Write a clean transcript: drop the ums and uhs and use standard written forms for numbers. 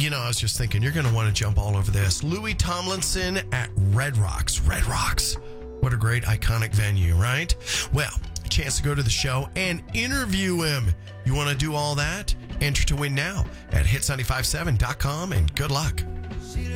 I was just thinking, you're going to want to jump all over this. Louis Tomlinson at Red Rocks. Red Rocks. What a great, iconic venue, right? Well, a chance to go to the show and interview him. You want to do all that? Enter to win now at hits957.com, and good luck.